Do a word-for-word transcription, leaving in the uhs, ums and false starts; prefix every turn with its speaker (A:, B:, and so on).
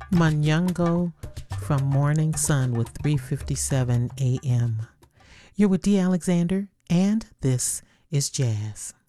A: Manyongo from Morning Sun with three fifty-seven a m. You're with D. Alexander, and this is Jazz.